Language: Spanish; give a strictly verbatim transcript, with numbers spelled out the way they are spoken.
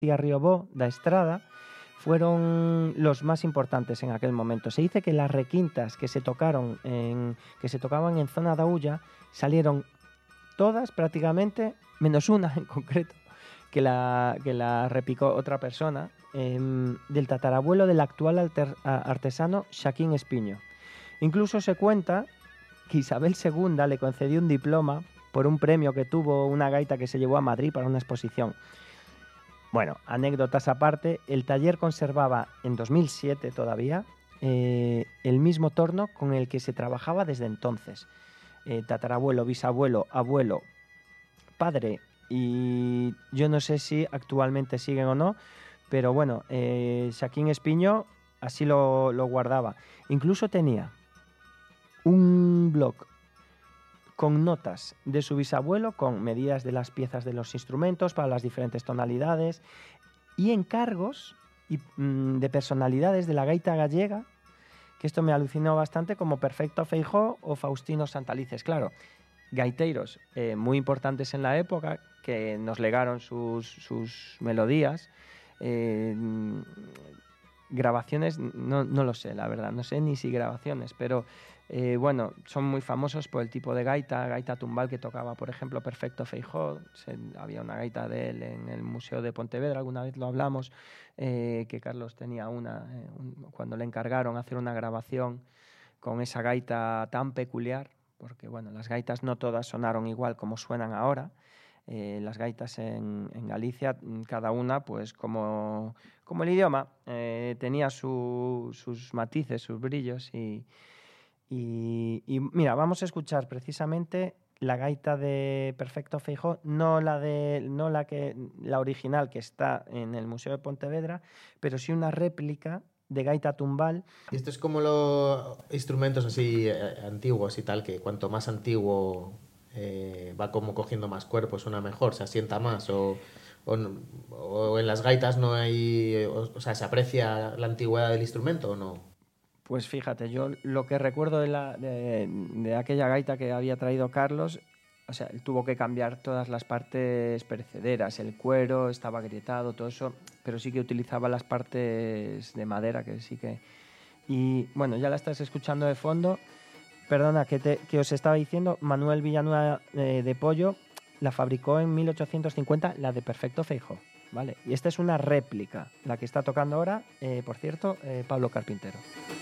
García Riobó da Estrada fueron los más importantes en aquel momento. Se dice que las requintas que se tocaron en, que se tocaban en zona da Ulla salieron todas prácticamente, menos una en concreto, que la, que la repicó otra persona, eh, del tatarabuelo del actual alter, artesano Xaquín Espiño. Incluso se cuenta que Isabel segunda le concedió un diploma por un premio que tuvo una gaita que se llevó a Madrid para una exposición. Bueno, anécdotas aparte, el taller conservaba en dos mil siete todavía eh, el mismo torno con el que se trabajaba desde entonces. Eh, tatarabuelo, bisabuelo, abuelo, padre, y yo no sé si actualmente siguen o no, pero bueno, eh, Xaquín Espiño así lo, lo guardaba. Incluso tenía un blog con notas de su bisabuelo, con medidas de las piezas de los instrumentos para las diferentes tonalidades y encargos y, mmm, de personalidades de la gaita gallega, que esto me alucinó bastante, como Perfecto Feijó o Faustino Santalices. Claro, gaiteiros eh, muy importantes en la época que nos legaron sus, sus melodías, eh, grabaciones, no, no lo sé, la verdad, no sé ni si grabaciones, pero eh, bueno, son muy famosos por el tipo de gaita, gaita tumbal que tocaba, por ejemplo, Perfecto Feijó. Se, había una gaita de él en el Museo de Pontevedra, alguna vez lo hablamos, eh, que Carlos tenía una, eh, un, cuando le encargaron hacer una grabación con esa gaita tan peculiar, porque bueno, las gaitas no todas sonaron igual como suenan ahora. Eh, las gaitas en, en Galicia, cada una, pues como, como el idioma, eh, tenía su, sus matices, sus brillos. Y, y, y mira, vamos a escuchar precisamente la gaita de Perfecto Feijó, no la de, no la que, la original que está en el Museo de Pontevedra, pero sí una réplica de gaita tumbal. Y esto es como los instrumentos así eh, antiguos y tal, que cuanto más antiguo eh, va como cogiendo más cuerpo, suena mejor, se asienta más, o, o, o en las gaitas no hay, o, o sea, ¿se aprecia la antigüedad del instrumento o no? Pues fíjate, yo lo que recuerdo de, la, de, de aquella gaita que había traído Carlos, o sea, él tuvo que cambiar todas las partes perecederas, el cuero estaba agrietado, todo eso, pero sí que utilizaba las partes de madera, que sí que... Y bueno, ya la estás escuchando de fondo. Perdona, que, te, que os estaba diciendo, Manuel Villanueva eh, de Pollo la fabricó en mil ochocientos cincuenta, la de Perfecto Feijó, ¿vale? Y esta es una réplica, la que está tocando ahora, eh, por cierto, eh, Pablo Carpintero.